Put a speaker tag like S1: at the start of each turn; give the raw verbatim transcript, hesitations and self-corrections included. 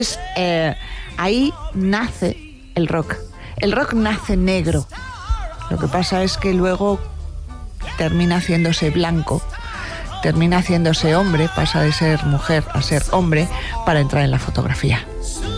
S1: Eh, ahí nace el rock. El rock nace negro. Lo que pasa es que luego termina haciéndose blanco, termina haciéndose hombre, pasa de ser mujer a ser hombre para entrar en la fotografía.